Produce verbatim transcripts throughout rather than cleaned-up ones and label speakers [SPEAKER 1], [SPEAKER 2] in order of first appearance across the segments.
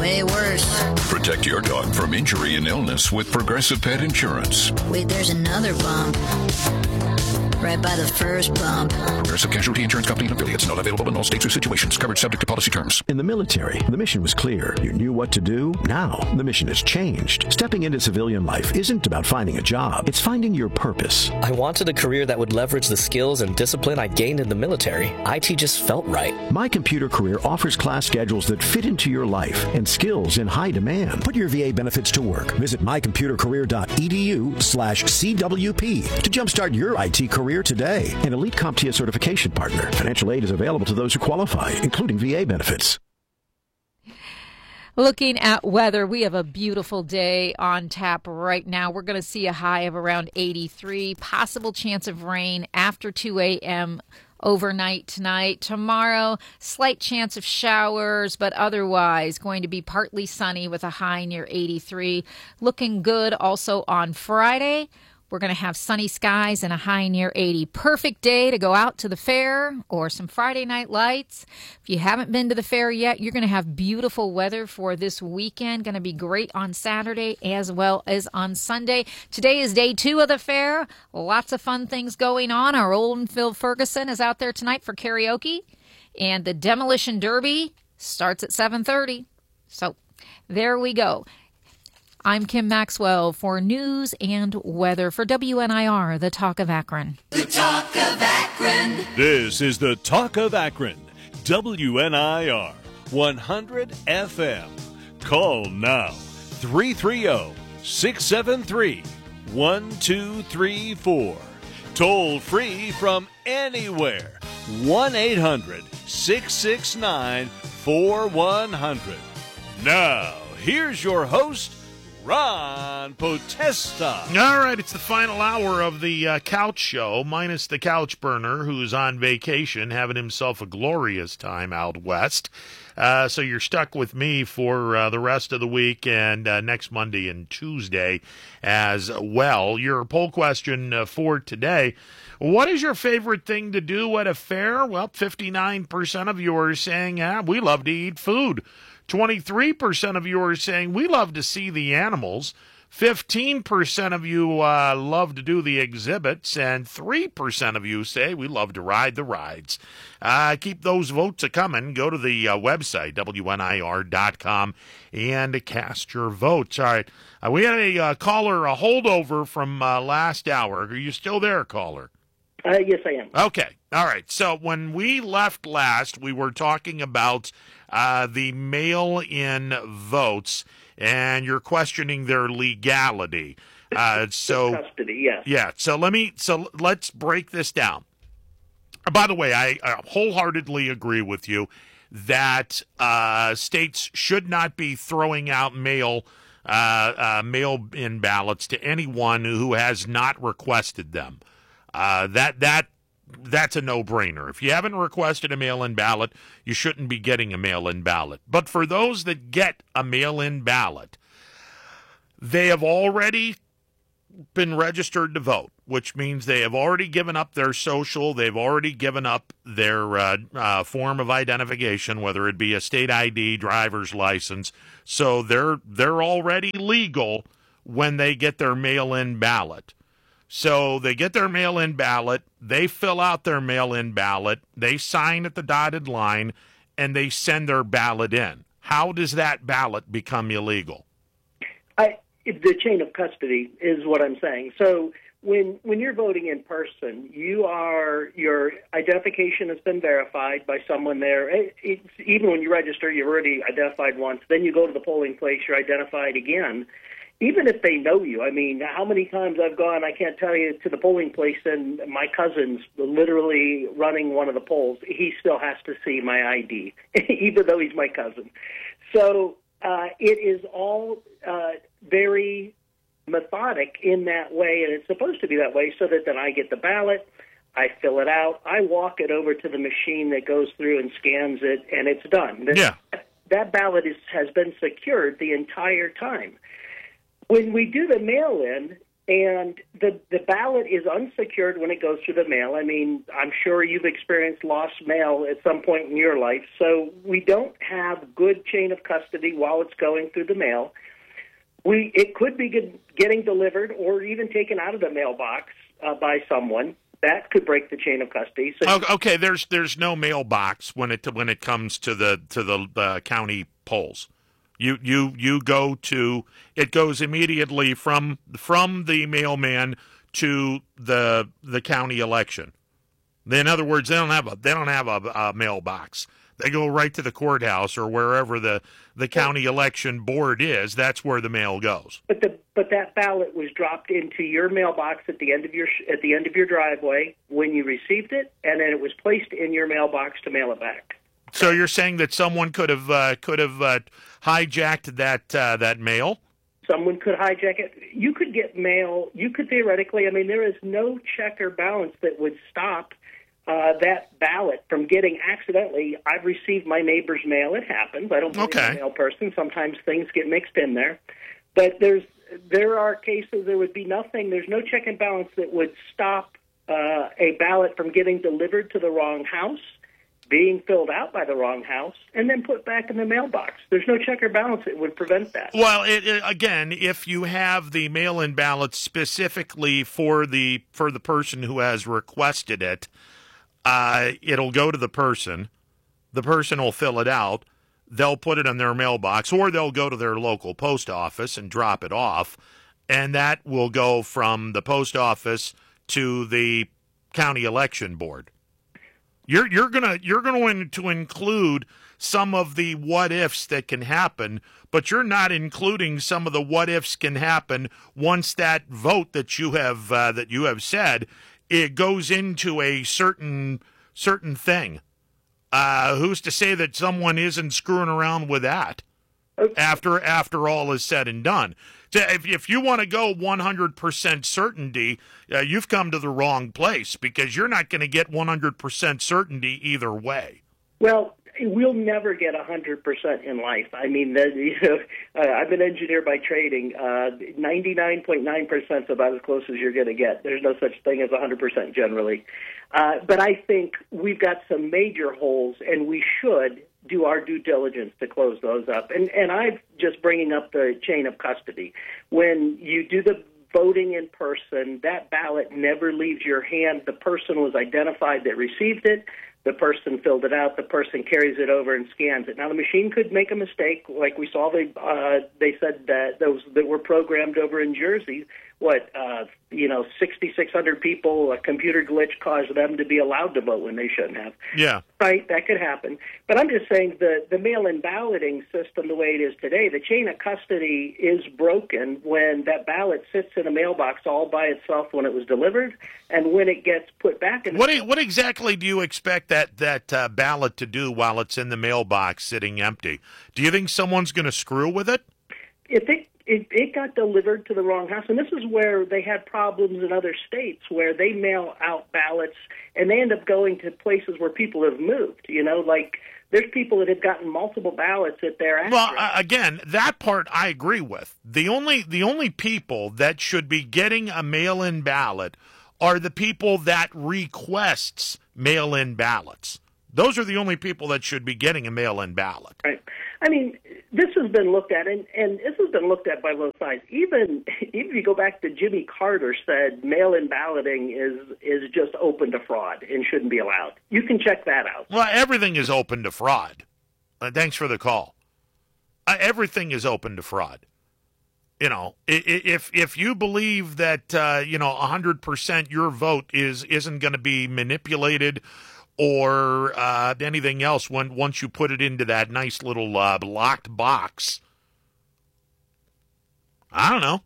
[SPEAKER 1] way worse.
[SPEAKER 2] Protect your dog from injury and illness with Progressive Pet Insurance.
[SPEAKER 1] Wait, there's another bump. Right by the first bump.
[SPEAKER 2] Progressive Casualty Insurance Company and affiliates. Not available in all states or situations. Coverage subject to policy terms.
[SPEAKER 3] In the military, the mission was clear. You knew what to do. Now, the mission has changed. Stepping into civilian life isn't about finding a job. It's finding your purpose.
[SPEAKER 4] I wanted a career that would leverage the skills and discipline I gained in the military. I T just felt right.
[SPEAKER 3] My Computer Career offers class schedules that fit into your life and skills in high demand. Put your V A benefits to work. Visit mycomputercareer.edu slash CWP to jumpstart your I T career today. An Elite CompTIA certification partner. Financial aid is available to those who qualify, including V A benefits.
[SPEAKER 5] Looking at weather, we have a beautiful day on tap right now. We're going to see a high of around eighty-three. Possible chance of rain after two a.m. overnight tonight. Tomorrow, slight chance of showers, but otherwise going to be partly sunny with a high near eighty-three. Looking good also on Friday. We're going to have sunny skies and a high near eighty. Perfect day to go out to the fair or some Friday night lights. If you haven't been to the fair yet, you're going to have beautiful weather for this weekend. Going to be great on Saturday as well as on Sunday. Today is day two of the fair. Lots of fun things going on. Our old Phil Ferguson is out there tonight for karaoke. And the Demolition Derby starts at seven thirty. So there we go. I'm Kim Maxwell for news and weather for W N I R, the Talk of Akron.
[SPEAKER 6] The Talk of Akron.
[SPEAKER 7] This is the Talk of Akron, W N I R, one hundred F M. Call now, three three zero, six seven three, one two three four. Toll free from anywhere, one eight hundred, six six nine, four one zero zero. Now, here's your host, Ron Potesta.
[SPEAKER 8] All right, it's the final hour of the uh, couch show, minus the couch burner, who's on vacation, having himself a glorious time out west. Uh, so you're stuck with me for uh, the rest of the week and uh, next Monday and Tuesday as well. Your poll question uh, for today: what is your favorite thing to do at a fair? Well, fifty-nine percent of you are saying, ah, we love to eat food. twenty-three percent of you are saying we love to see the animals. fifteen percent of you uh, love to do the exhibits. And three percent of you say we love to ride the rides. Uh, keep those votes a-coming. Go to the uh, website, W N I R dot com, and cast your votes. All right. Uh, we had a uh, caller, a holdover from uh, last hour. Are you still there, caller?
[SPEAKER 9] Uh, yes, I am.
[SPEAKER 8] Okay. All right. So when we left last, we were talking about uh, the mail-in votes, and you're questioning their legality. Uh, so
[SPEAKER 9] custody, yes.
[SPEAKER 8] Yeah. So let me. So let's break this down. By the way, I, I wholeheartedly agree with you that uh, states should not be throwing out mail uh, uh, mail-in ballots to anyone who has not requested them. Uh, that that that's a no-brainer. If you haven't requested a mail-in ballot, you shouldn't be getting a mail-in ballot. But for those that get a mail-in ballot, they have already been registered to vote, which means they have already given up their social, they've already given up their uh, uh, form of identification, whether it be a state I D, driver's license. So they're they're already legal when they get their mail-in ballot. So they get their mail-in ballot, they fill out their mail-in ballot, they sign at the dotted line, and they send their ballot in. How does that ballot become illegal?
[SPEAKER 9] I, the chain of custody is what I'm saying. So when when you're voting in person, you are your identification has been verified by someone there. It, it's, even when you register, you're already identified once. Then you go to the polling place, you're identified again. Even if they know you, I mean, how many times I've gone, I can't tell you, to the polling place, and my cousin's literally running one of the polls. He still has to see my I D, even though he's my cousin. So uh, it is all uh, very methodic in that way, and it's supposed to be that way so that then I get the ballot, I fill it out, I walk it over to the machine that goes through and scans it, and it's done.
[SPEAKER 8] Yeah.
[SPEAKER 9] That ballot is, has been secured the entire time. When we do the mail-in, And the, the ballot is unsecured when it goes through the mail. I mean, I'm sure you've experienced lost mail at some point in your life. So we don't have good chain of custody while it's going through the mail. We It could be get, getting delivered or even taken out of the mailbox uh, by someone. That could break the chain of custody. So
[SPEAKER 8] okay, there's there's no mailbox when it when it comes to the to the uh, county polls. You you you go to it goes immediately from from the mailman to the the county election. In other words, they don't have a they don't have a, a mailbox. They go right to the courthouse or wherever the, the county election board is. That's where the mail goes.
[SPEAKER 9] But the but that ballot was dropped into your mailbox at the end of your at the end of your driveway when you received it, and then it was placed in your mailbox to mail it back.
[SPEAKER 8] So you're saying that someone could have uh, could have uh, hijacked that uh, that mail?
[SPEAKER 9] Someone could hijack it. You could get mail. You could theoretically. I mean, there is no check or balance that would stop uh, that ballot from getting accidentally. I've received my neighbor's mail. It happens. I don't blame
[SPEAKER 8] okay.
[SPEAKER 9] the mail person. Sometimes things get mixed in there, but there's there are cases there would be nothing. There's no check and balance that would stop uh, a ballot from getting delivered to the wrong house, being filled out by the wrong house, and then put back in the mailbox. There's no check or balance that would prevent that.
[SPEAKER 8] Well, it, it, again, if you have the mail-in ballot specifically for the for the person who has requested it, uh, it'll go to the person. The person will fill it out. They'll put it in their mailbox, or they'll go to their local post office and drop it off, and that will go from the post office to the county election board. You're you're gonna you're going to include some of the what ifs that can happen, but you're not including some of the what ifs can happen once that vote that you have uh, that you have said it goes into a certain certain thing. Uh, who's to say that someone isn't screwing around with that after after all is said and done? If, if you want to go one hundred percent certainty, uh, you've come to the wrong place because you're not going to get one hundred percent certainty either way.
[SPEAKER 9] Well, we'll never get one hundred percent in life. I mean, the, you know, uh, I'm an engineer by trading. Uh, ninety-nine point nine percent is about as close as you're going to get. There's no such thing as one hundred percent generally. Uh, but I think we've got some major holes, and we should do our due diligence to close those up. And and I'm just bringing up the chain of custody. When you do the voting in person, that ballot never leaves your hand. The person was identified that received it. The person filled it out. The person carries it over and scans it. Now, the machine could make a mistake, like we saw. They uh, they said that those that were programmed over in Jersey. What uh, you know, sixty-six hundred people. A computer glitch caused them to be allowed to vote when they shouldn't have.
[SPEAKER 8] Yeah,
[SPEAKER 9] right. That could happen. But I'm just saying the the mail-in balloting system, the way it is today, the chain of custody is broken when that ballot sits in a mailbox all by itself when it was delivered, and when it gets put back in.
[SPEAKER 8] What do you, what exactly do you expect that that uh, ballot to do while it's in the mailbox sitting empty? Do you think someone's going to screw with it?
[SPEAKER 9] If it, it it got delivered to the wrong house, and this is where they had problems in other states where they mail out ballots and they end up going to places where people have moved. You know, like there's people that have gotten multiple ballots at their address.
[SPEAKER 8] Well, uh, again, that part I agree with. The only the only people that should be getting a mail-in ballot are the people that requests mail-in ballots. Those are the only people that should be getting a mail-in ballot.
[SPEAKER 9] Right. I mean, this has been looked at, and, and this has been looked at by both sides. Even, even if you go back to Jimmy Carter said mail-in balloting is is just open to fraud and shouldn't be allowed. You can check that out.
[SPEAKER 8] Well, everything is open to fraud. Uh, thanks for the call. Uh, everything is open to fraud. You know, if if you believe that uh, you know one hundred percent your vote is isn't going to be manipulated or uh, anything else when once you put it into that nice little uh, locked box, I don't know.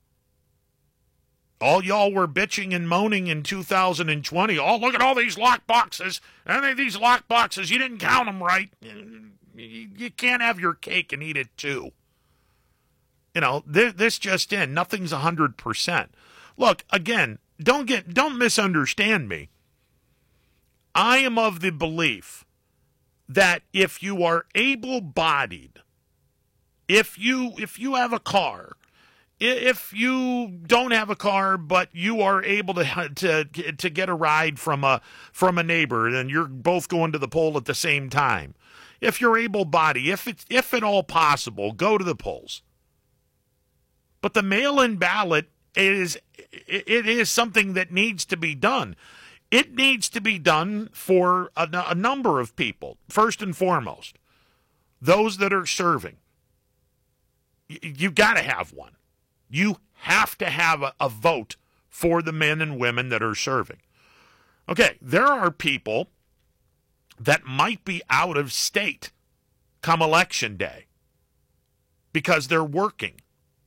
[SPEAKER 8] All y'all were bitching and moaning in two thousand twenty. Oh, look at all these locked boxes. And these locked boxes, you didn't count them right. You can't have your cake and eat it too. You know, this, this just in, nothing's one hundred percent. Look, again, don't get don't misunderstand me. I am of the belief that if you are able-bodied, if you if you have a car if you don't have a car, but you are able to to to get a ride from a from a neighbor, and you're both going to the poll at the same time, if you're able-bodied, if it's if at all possible, go to the polls. But the mail-in ballot is it is something that needs to be done. It needs to be done for a, a number of people. First and foremost, those that are serving. You, you've got to have one. You have to have a, a vote for the men and women that are serving. Okay, there are people that might be out of state come election day because they're working.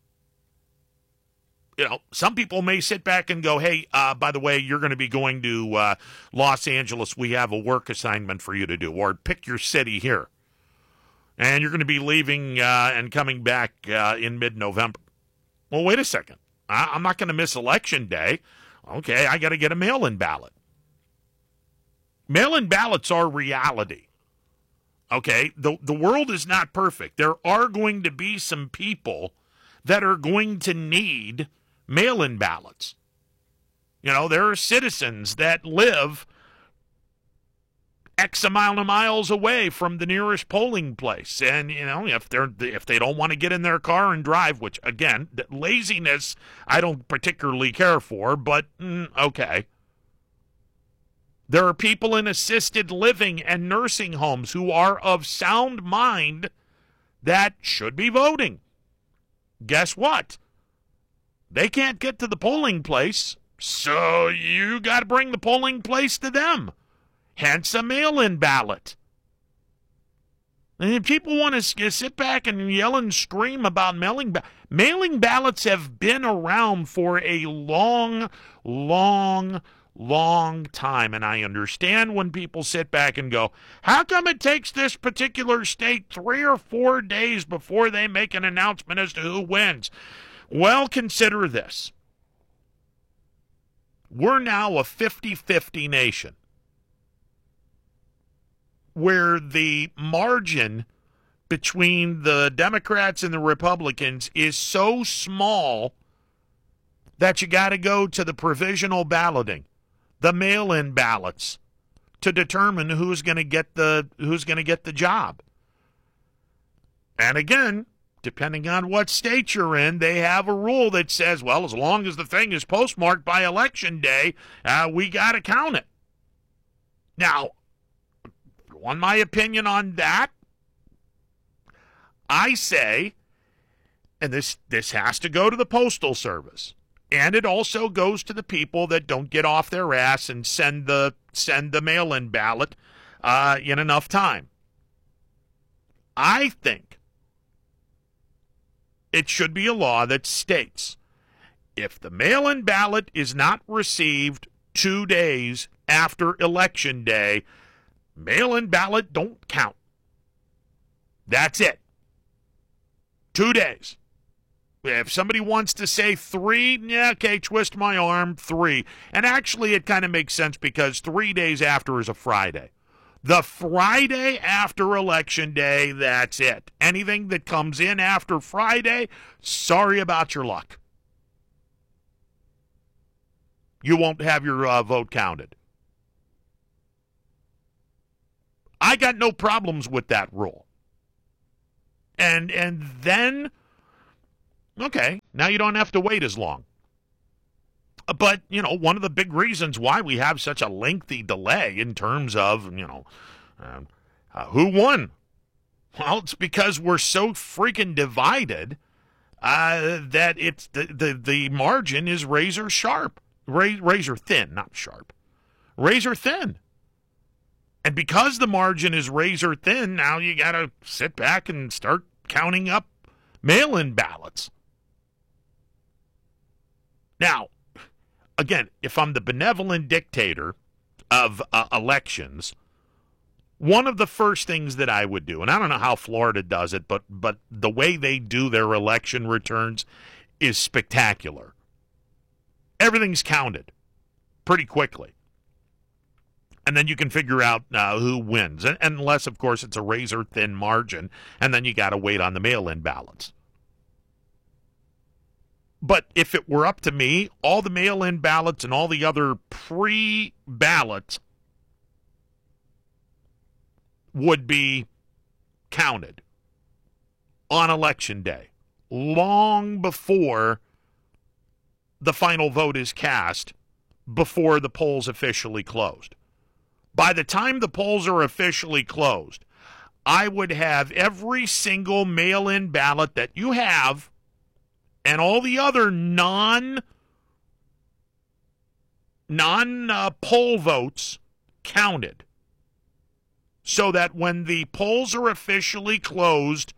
[SPEAKER 8] You know, some people may sit back and go, hey, uh, by the way, you're going to be going to uh, Los Angeles. We have a work assignment for you to do. Or pick your city here. And you're going to be leaving uh, and coming back uh, in mid-November. Well, wait a second. I- I'm not going to miss election day. Okay, I got to get a mail-in ballot. Mail-in ballots are reality. Okay, the, the world is not perfect. There are going to be some people that are going to need mail-in ballots. You know, there are citizens that live X amount of miles away from the nearest polling place, and you know, if they're if they don't want to get in their car and drive, which again, laziness I don't particularly care for, but mm, okay. There are people in assisted living and nursing homes who are of sound mind that should be voting. Guess what? They can't get to the polling place, so you got to bring the polling place to them. Hence a mail-in ballot. And if people want to sit back and yell and scream about mailing ba- mailing ballots have been around for a long, long, long time. And I understand when people sit back and go, how come it takes this particular state three or four days before they make an announcement as to who wins? Well, consider this. We're now a fifty-fifty nation where the margin between the Democrats and the Republicans is so small that you got to go to the provisional balloting, the mail-in ballots, to determine who's going to get the who's going to get the job. And again, depending on what state you're in, they have a rule that says, well, as long as the thing is postmarked by election day, uh, we got to count it. Now, on my opinion on that, I say, and this this has to go to the Postal Service, and it also goes to the people that don't get off their ass and send the send the mail-in ballot uh, in enough time. I think it should be a law that states if the mail-in ballot is not received two days after Election Day, mail-in ballot don't count. That's it. Two days. If somebody wants to say three, yeah, okay, twist my arm, three. And actually, it kind of makes sense because three days after is a Friday. The Friday after Election Day, that's it. Anything that comes in after Friday, sorry about your luck. You won't have your uh, vote counted. I got no problems with that rule. And and then, okay, now you don't have to wait as long. But, you know, one of the big reasons why we have such a lengthy delay in terms of, you know, uh, uh, who won? Well, it's because we're so freaking divided uh, that it's the, the, the margin is razor sharp. Ra- razor thin, not sharp. Razor thin. And because the margin is razor thin, now you got to sit back and start counting up mail-in ballots. Now, again, if I'm the benevolent dictator of uh, elections, one of the first things that I would do, and I don't know how Florida does it, but but the way they do their election returns is spectacular. Everything's counted pretty quickly. And then you can figure out uh, who wins, and, unless, of course, it's a razor-thin margin, and then you got to wait on the mail-in ballots. But if it were up to me, all the mail-in ballots and all the other pre-ballots would be counted on Election Day, long before the final vote is cast, before the polls officially closed. By the time the polls are officially closed, I would have every single mail-in ballot that you have and all the other non, non uh, poll votes counted, so that when the polls are officially closed,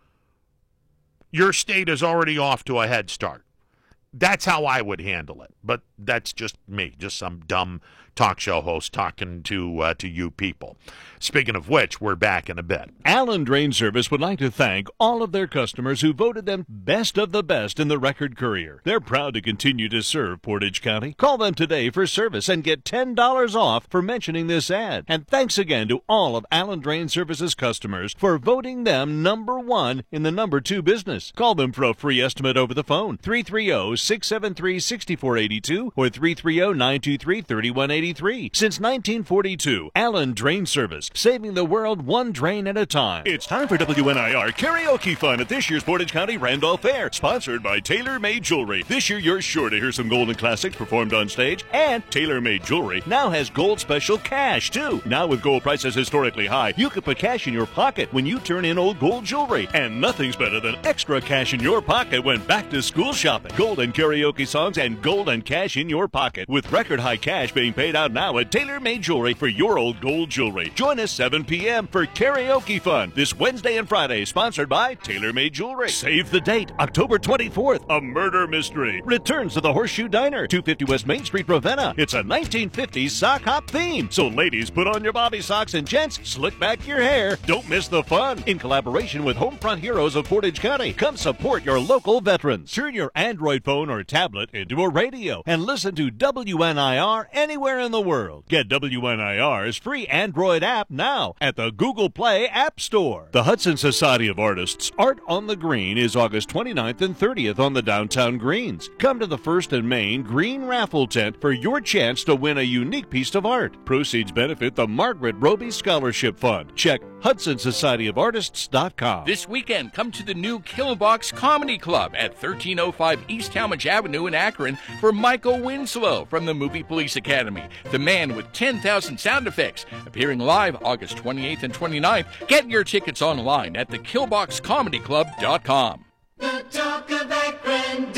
[SPEAKER 8] your state is already off to a head start. That's how I would handle it. But that's just me, just some dumb talk show host talking to uh, to you people. Speaking of which, we're back in a bit.
[SPEAKER 7] Allen Drain Service would like to thank all of their customers who voted them best of the best in the Record Courier. They're proud to continue to serve Portage County. Call them today for service and get ten dollars off for mentioning this ad. And thanks again to all of Allen Drain Service's customers for voting them number one in the number two business. Call them for a free estimate over the phone, three three zero, six seven three, six four eight two or three three zero, nine two three, three one eight three. Since nineteen forty-two, Allen Drain Service, saving the world one drain at a time. It's time for W N I R Karaoke Fun at this year's Portage County Randolph Fair, sponsored by Tailor Made Jewelry. This year, you're sure to hear some golden classics performed on stage, and Tailor Made Jewelry now has gold special cash, too. Now with gold prices historically high, you can put cash in your pocket when you turn in old gold jewelry, and nothing's better than extra cash in your pocket when back to school shopping. Gold and karaoke songs and gold and cash in your pocket, with record high cash being paid out now at Tailor Made Jewelry for your old gold jewelry. Join us seven p.m. for Karaoke Fun this Wednesday and Friday, sponsored by Tailor Made Jewelry. Save the date, October twenty-fourth. A Murder Mystery returns to the Horseshoe Diner, two fifty West Main Street, Ravenna. It's a nineteen fifties sock hop theme, so ladies, put on your bobby socks, and gents, slick back your hair. Don't miss the fun. In collaboration with Homefront Heroes of Portage County, come support your local veterans. Turn your Android phone or tablet into a radio and listen to W N I R anywhere in the world. Get W N I R's free Android app now at the Google Play App Store. The Hudson Society of Artists Art on the Green is August twenty-ninth and thirtieth on the downtown greens. Come to the First and Main Green Raffle Tent for your chance to win a unique piece of art. Proceeds benefit the Margaret Roby Scholarship Fund. Check Hudson Society of Artists dot com.
[SPEAKER 10] This weekend, come to the new Killbox Comedy Club at thirteen oh five East Talmadge Avenue in Akron for Michael Winslow from the Movie Police Academy, the man with ten thousand sound effects, appearing live August twenty-eighth and twenty-ninth. Get your tickets online at the killbox comedy club dot com.
[SPEAKER 6] The Talk of Akron,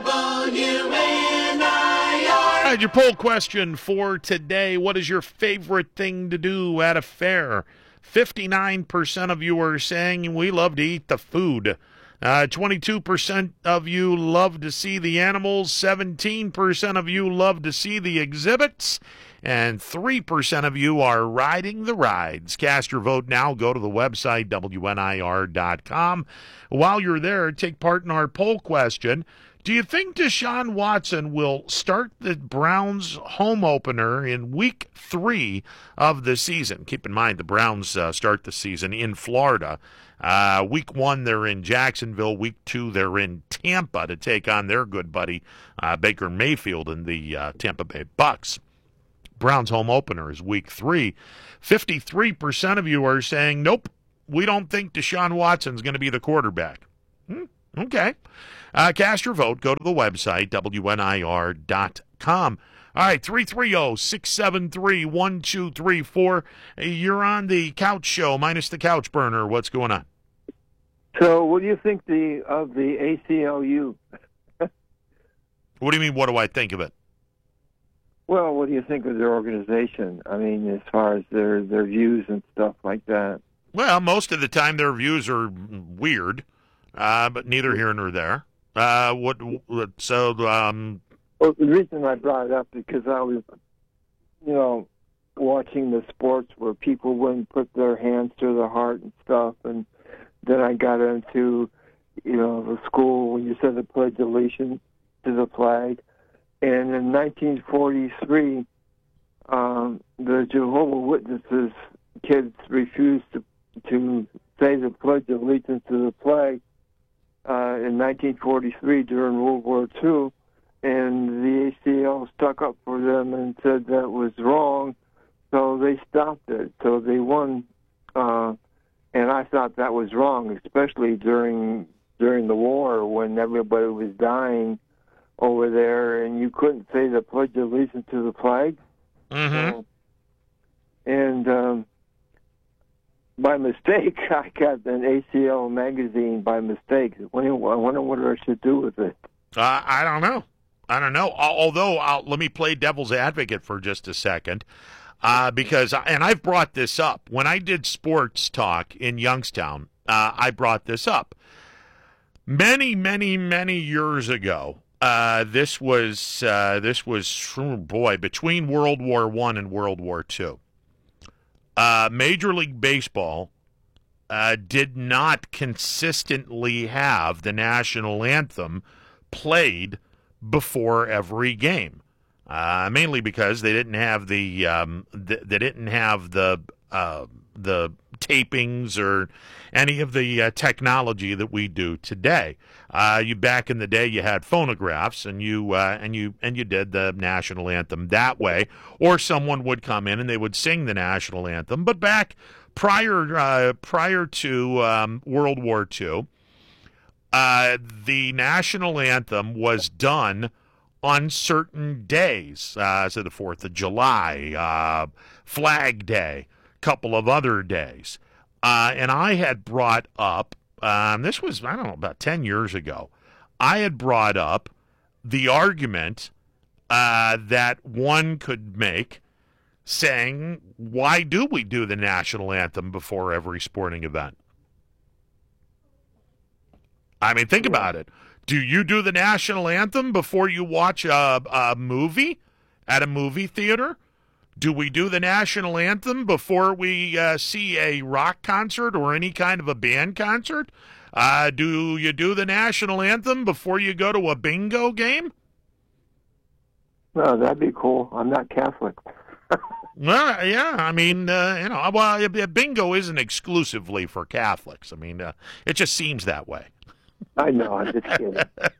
[SPEAKER 6] W N I R.
[SPEAKER 8] All right, your poll question for today: what is your favorite thing to do at a fair? fifty-nine percent of you are saying we love to eat the food. Uh, twenty-two percent of you love to see the animals. seventeen percent of you love to see the exhibits. And three percent of you are riding the rides. Cast your vote now. Go to the website, W N I R dot com. While you're there, take part in our poll question. Do you think Deshaun Watson will start the Browns home opener in week three of the season? Keep in mind, the Browns uh, start the season in Florida. Uh, week one, they're in Jacksonville. Week two, they're in Tampa to take on their good buddy, uh, Baker Mayfield and the uh, Tampa Bay Bucks. Browns home opener is week three. fifty-three percent of you are saying, nope, we don't think Deshaun Watson's going to be the quarterback. Hmm, okay. Uh, cast your vote. Go to the website, W N I R dot com. All right, three three zero, six seven three, one two three four. You're on the couch show, minus the couch burner. What's going on?
[SPEAKER 11] So what do you think the of the A C L U?
[SPEAKER 8] What do you mean, what do I think of it?
[SPEAKER 11] Well, what do you think of their organization? I mean, as far as their, their views and stuff like that.
[SPEAKER 8] Well, most of the time their views are weird, uh, but neither here nor there. Uh, what? what so, um,
[SPEAKER 11] well, the reason I brought it up is because I was, you know, watching the sports where people wouldn't put their hands to their heart and stuff, and then I got into, you know, the school when you said the Pledge of Allegiance to the flag. And in nineteen forty-three, um, the Jehovah's Witnesses kids refused to to say the Pledge of Allegiance to the flag uh, in nineteen forty-three during World War Two, and the A C L stuck up for them and said that was wrong, so they stopped it. So they won, uh, and I thought that was wrong, especially during during the war when everybody was dying over there, and you couldn't say the Pledge of Allegiance to the flag.
[SPEAKER 8] Mm-hmm.
[SPEAKER 11] So, and um, by mistake, I got an A C L magazine by mistake. I wonder what I should do with it.
[SPEAKER 8] Uh, I don't know. I don't know. Although, I'll, let me play devil's advocate for just a second, uh, because, and I've brought this up. When I did sports talk in Youngstown, uh, I brought this up. Many, many, many years ago, uh, this was, uh, this was, oh boy, between World War One and World War Two. Uh, Major League Baseball uh, did not consistently have the national anthem played before every game, uh, mainly because they didn't have the um, th- they didn't have the uh, the tapings or any of the uh, technology that we do today. Uh, you back in the day, you had phonographs, and you uh, and you and you did the national anthem that way, or someone would come in and they would sing the national anthem. But back prior uh, prior to um, World War Two. Uh, the national anthem was done on certain days, uh, so the fourth of July, uh, Flag Day, a couple of other days. Uh, and I had brought up, um, this was, I don't know, about ten years ago, I had brought up the argument uh, that one could make saying, why do we do the national anthem before every sporting event? I mean, think about it. Do you do the national anthem before you watch a, a movie at a movie theater? Do we do the national anthem before we uh, see a rock concert or any kind of a band concert? Uh, do you do the national anthem before you go to a bingo game?
[SPEAKER 11] No, that'd be cool. I'm not Catholic.
[SPEAKER 8] Well, yeah, I mean, uh, you know, well, bingo isn't exclusively for Catholics. I mean, uh, it just seems that way.
[SPEAKER 11] I know, I'm just kidding.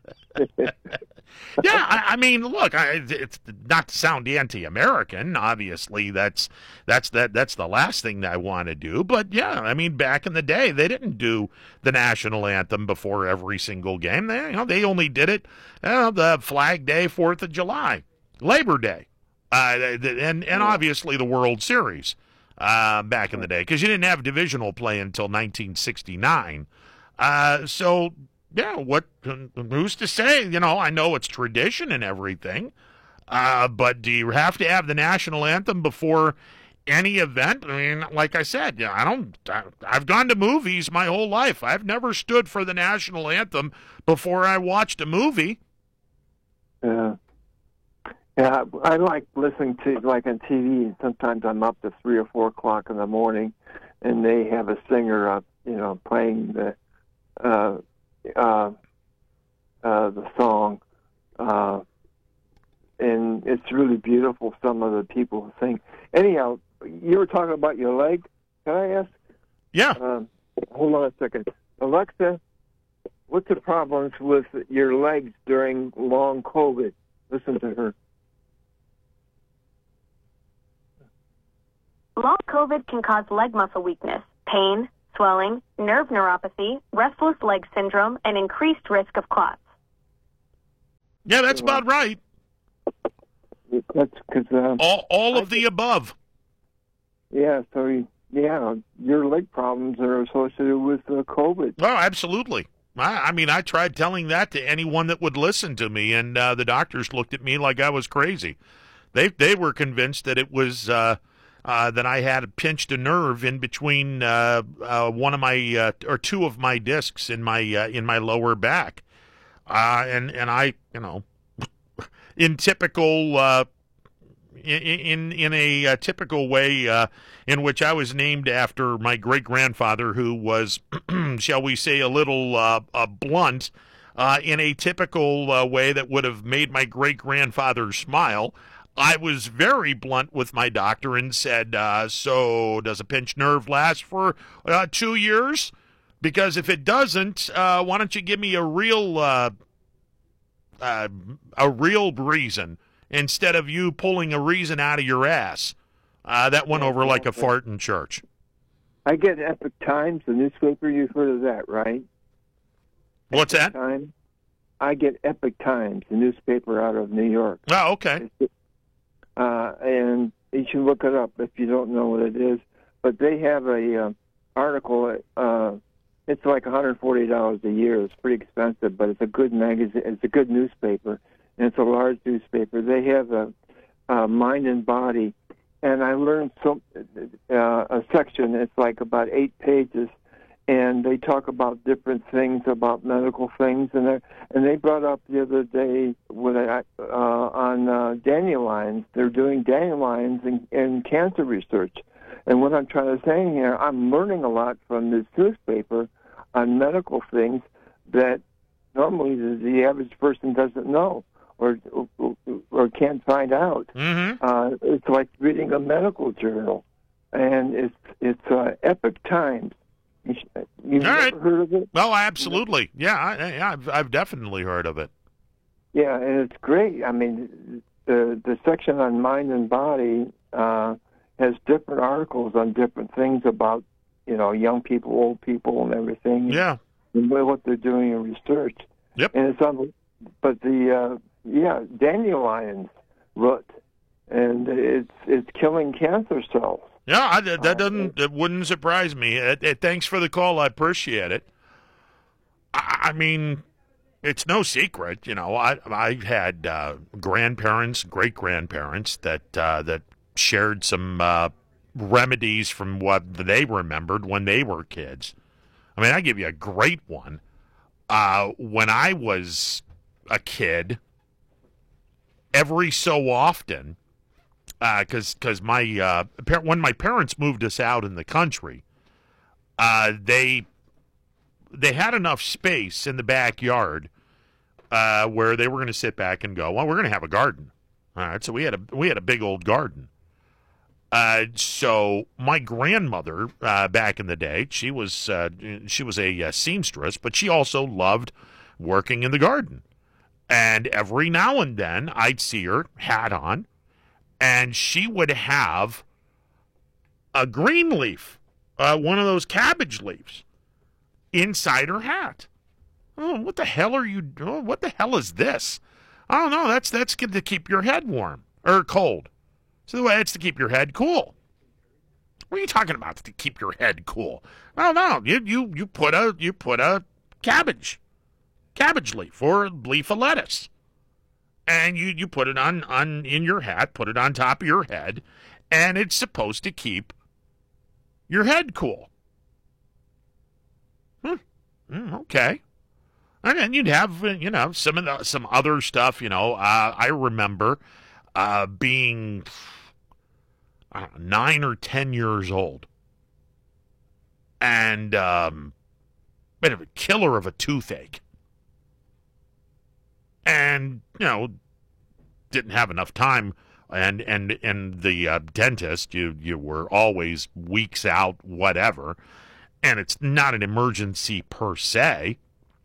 [SPEAKER 8] Yeah, I, I mean, look, I, it's not to sound anti-American. Obviously, that's that's that that's the last thing that I want to do. But yeah, I mean, back in the day, they didn't do the national anthem before every single game. They, you know, they only did it uh, the Flag Day, Fourth of July, Labor Day, uh, and and obviously the World Series uh, back in the day, because you didn't have divisional play until nineteen sixty-nine. Uh, so, yeah, what, who's to say? You know, I know it's tradition and everything, uh, but do you have to have the national anthem before any event? I mean, like I said, yeah, I don't, I, I've gone to movies my whole life. I've never stood for the national anthem before I watched a movie.
[SPEAKER 11] Yeah. Yeah, I like listening to, like on T V, and sometimes I'm up to three or four o'clock in the morning, and they have a singer up, you know, playing the, Uh, uh, uh, the song, uh, and it's really beautiful. Some of the people sing. Anyhow, you were talking about your leg. Can I ask?
[SPEAKER 8] Yeah.
[SPEAKER 11] Um, hold on a second, Alexa. What's the problems with your legs during long COVID? Listen to her.
[SPEAKER 12] Long COVID can cause leg muscle weakness, pain, swelling, nerve neuropathy, restless leg syndrome, and increased risk of clots.
[SPEAKER 8] Yeah, that's about right.
[SPEAKER 11] That's because uh,
[SPEAKER 8] all all of the above.
[SPEAKER 11] Yeah, so yeah, your leg problems are associated with uh, COVID.
[SPEAKER 8] Oh, absolutely. I, I mean, I tried telling that to anyone that would listen to me, and uh, the doctors looked at me like I was crazy. They they were convinced that it was. Uh, Uh, that I had pinched a nerve in between uh, uh, one of my uh, or two of my discs in my uh, in my lower back, uh, and and I you know in typical uh, in in a uh, typical way uh, in which I was named after my great grandfather, who was shall we say a little uh, uh, blunt uh, in a typical uh, way that would have made my great grandfather smile. I was very blunt with my doctor and said, uh, so does a pinched nerve last for uh, two years? Because if it doesn't, uh, why don't you give me a real uh, uh, a real reason instead of you pulling a reason out of your ass. Uh, that went over like a fart in church.
[SPEAKER 11] I get Epic Times, the newspaper. You've heard of that, right?
[SPEAKER 8] What's
[SPEAKER 11] Epic
[SPEAKER 8] that?
[SPEAKER 11] Times. I get Epic Times, the newspaper out of New York.
[SPEAKER 8] Oh, okay.
[SPEAKER 11] Uh, and you should look it up if you don't know what it is. But they have a uh, article. Uh, it's like one hundred forty dollars a year. It's pretty expensive, but it's a good magazine. It's a good newspaper, and it's a large newspaper. They have a, a Mind and Body, and I learned some uh, a section. It's like about eight pages, and they talk about different things, about medical things, and they and they brought up the other day when I, uh, on uh, dandelions. They're doing dandelions in, in cancer research. And what I'm trying to say here, I'm learning a lot from this newspaper on medical things that normally the, the average person doesn't know or or, or can't find out.
[SPEAKER 8] Mm-hmm.
[SPEAKER 11] Uh, it's like reading a medical journal, and it's it's uh, Epic Times. You should, you've
[SPEAKER 8] All
[SPEAKER 11] never
[SPEAKER 8] right.
[SPEAKER 11] heard of it?
[SPEAKER 8] Well, absolutely. Yeah, I, yeah I've, I've definitely heard of it.
[SPEAKER 11] Yeah, and it's great. I mean, the the section on mind and body uh, has different articles on different things about, you know, young people, old people, and everything.
[SPEAKER 8] Yeah.
[SPEAKER 11] And what they're doing in research.
[SPEAKER 8] Yep.
[SPEAKER 11] And it's on, but the uh, yeah, dandelions root, and it's it's killing cancer cells.
[SPEAKER 8] Yeah, I, that doesn't that wouldn't surprise me. Uh, uh, thanks for the call. I appreciate it. I, I mean, it's no secret, you know. I I had uh, grandparents, great grandparents that uh, that shared some uh, remedies from what they remembered when they were kids. I mean, I give you a great one. Uh, when I was a kid, every so often, because uh, because my uh, par- when my parents moved us out in the country, uh, they they had enough space in the backyard uh, where they were going to sit back and go, well, we're going to have a garden. All right, so we had a we had a big old garden. Uh, so my grandmother uh, back in the day, she was uh, she was a uh, seamstress, but she also loved working in the garden. And every now and then, I'd see her hat on, and she would have a green leaf, uh, one of those cabbage leaves, inside her hat. Oh, what the hell are you doing? What the hell is this? I don't know. That's that's good to keep your head warm or cold. So the way it's to keep your head cool. What are you talking about to keep your head cool? No, no. You you you put a you put a cabbage, cabbage leaf or a leaf of lettuce, and you you put it on on in your hat. Put it on top of your head, and it's supposed to keep your head cool. Hmm. Mm, okay. And then you'd have you know some of the some other stuff. You know, uh, I remember uh, being. I don't know, nine or ten years old, and um, bit of a killer of a toothache, and you know, didn't have enough time, and and and the uh, dentist, you you were always weeks out, whatever, and it's not an emergency per se,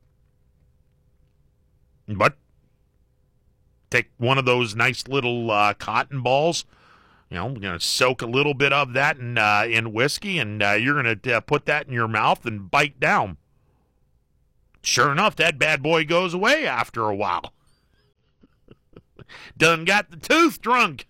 [SPEAKER 8] but take one of those nice little uh, cotton balls. You know, you're going to soak a little bit of that in, uh, in whiskey, and uh, you're going to uh, put that in your mouth and bite down. Sure enough, that bad boy goes away after a while. Done got the tooth drunk.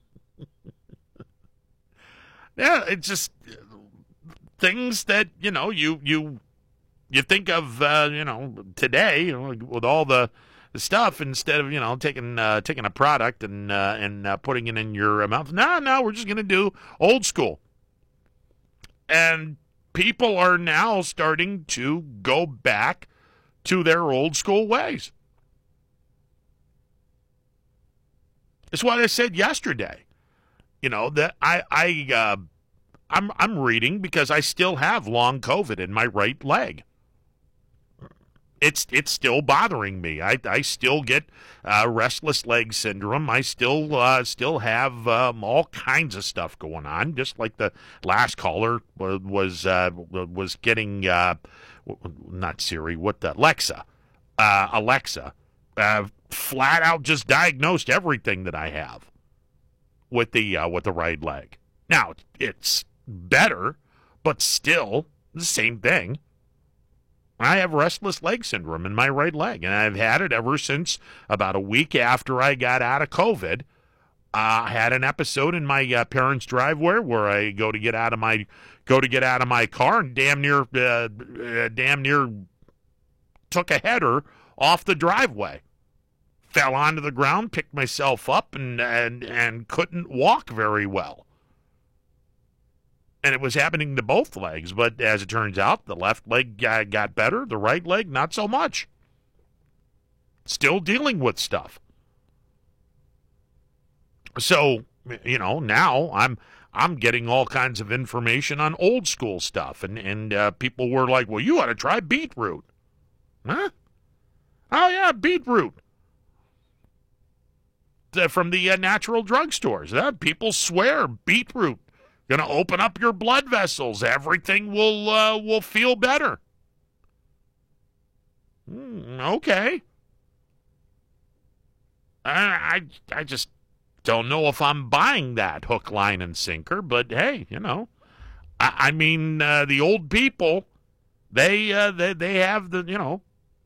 [SPEAKER 8] Yeah, it's just things that, you know, you you you think of, uh, you know, today, you know, with all the... the stuff instead of you know taking uh, taking a product and uh, and uh, putting it in your mouth. No, no, we're just gonna do old school. And people are now starting to go back to their old school ways. It's what I said yesterday. You know that I I uh, I'm I'm reading because I still have long COVID in my right leg. It's it's still bothering me. I, I still get uh, restless leg syndrome. I still uh, still have um, all kinds of stuff going on. Just like the last caller was uh, was getting uh, not Siri, what the Alexa, uh, Alexa, uh, flat out just diagnosed everything that I have with the uh, with the right leg. Now, it's better, but still the same thing. I have restless leg syndrome in my right leg, and I've had it ever since about a week after I got out of COVID. Uh, I had an episode in my uh, parents' driveway where I go to get out of my go to get out of my car and damn near uh, uh, damn near took a header off the driveway. Fell onto the ground, picked myself up, and and and couldn't walk very well. And it was happening to both legs, but as it turns out, the left leg got, got better, the right leg not so much. Still dealing with stuff. So, you know, now I'm I'm getting all kinds of information on old school stuff, and and uh, people were like, "Well, you ought to try beetroot." Huh? Oh yeah, beetroot. The, from the uh, natural drugstores. Uh, people swear beetroot going to open up your blood vessels. Everything will uh, will feel better. Mm, okay. I, I I just don't know if I'm buying that hook, line, and sinker. But hey, you know, I, I mean uh, the old people, they uh, they they have the you know.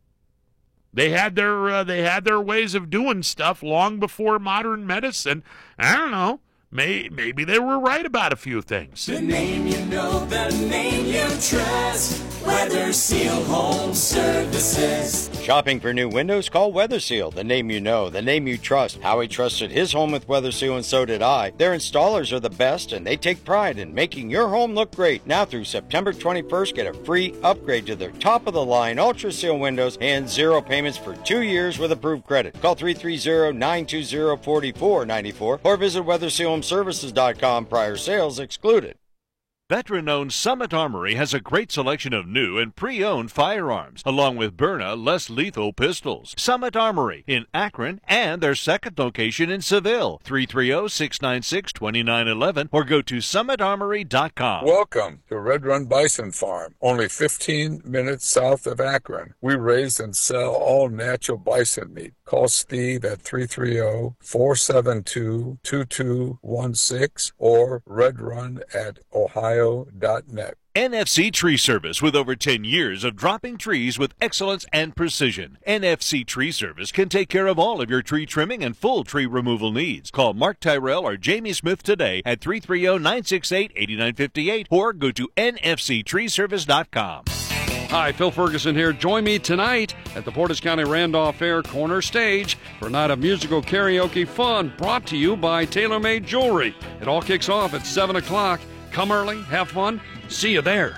[SPEAKER 8] They had their uh, they had their ways of doing stuff long before modern medicine. I don't know. May, maybe they were right about a few things.
[SPEAKER 6] The name you know, the name you trust. Weather Seal Home Services.
[SPEAKER 13] Shopping for new windows? Call Weather Seal. The name you know, the name you trust. Howie trusted his home with Weather Seal, and so did I. Their installers are the best, and they take pride in making your home look great. Now through September twenty-first, get a free upgrade to their top-of-the-line Ultra Seal windows and zero payments for two years with approved credit. Call three three zero, nine two zero, four four nine four or visit weather seal home services dot com. Prior sales excluded.
[SPEAKER 7] Veteran-owned Summit Armory has a great selection of new and pre-owned firearms, along with Byrna less lethal pistols. Summit Armory in Akron and their second location in Seville, three three zero, six nine six, two nine one one, or go to summit armory dot com.
[SPEAKER 14] Welcome to Red Run Bison Farm, only fifteen minutes south of Akron. We raise and sell all natural bison meat. Call Steve at three three zero, four seven two, two two one six or redrun at ohio dot net.
[SPEAKER 7] N F C Tree Service, with over ten years of dropping trees with excellence and precision. N F C Tree Service can take care of all of your tree trimming and full tree removal needs. Call Mark Tyrell or Jamie Smith today at three three zero, nine six eight, eight nine five eight or go to N F C tree service dot com.
[SPEAKER 15] Hi, Phil Ferguson here. Join me tonight at the Portage County Randolph Fair Corner Stage for a night of musical karaoke fun brought to you by TaylorMade Jewelry. It all kicks off at seven o'clock. Come early, have fun. See you there.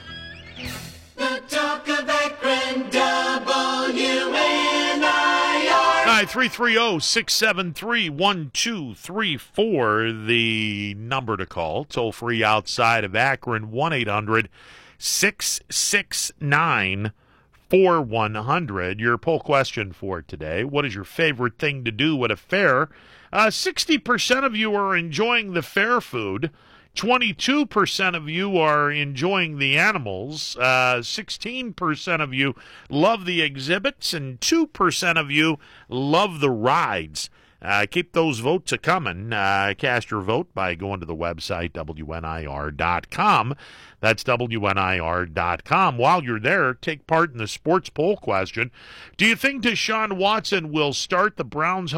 [SPEAKER 6] The talk of Akron, W N I R.
[SPEAKER 8] Hi, three three zero, six seven three, one two three four, the number to call. Toll free outside of Akron, one eight hundred, six six nine, four one zero zero. Your poll question for today: what is your favorite thing to do at a fair? Uh, sixty percent of you are enjoying the fair food. twenty-two percent of you are enjoying the animals. Uh, sixteen percent of you love the exhibits, and two percent of you love the rides. Uh, keep those votes a coming. Uh, cast your vote by going to the website, W N I R dot com. That's W N I R dot com. While you're there, take part in the sports poll question. Do you think Deshaun Watson will start the Browns